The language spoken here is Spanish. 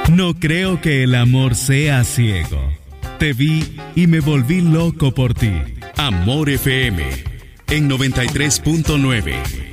No creo que el amor sea ciego. Te vi y me volví loco por ti. Amor FM en 93.9.